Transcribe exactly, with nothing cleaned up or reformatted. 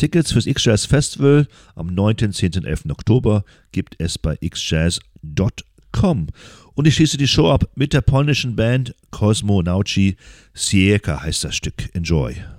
Tickets fürs X-Jazz Festival am neunten, zehnten und elften Oktober gibt es bei x jazz punkt com. Und ich schließe die Show ab mit der polnischen Band Cosmo Nauci. Sieka heißt das Stück. Enjoy.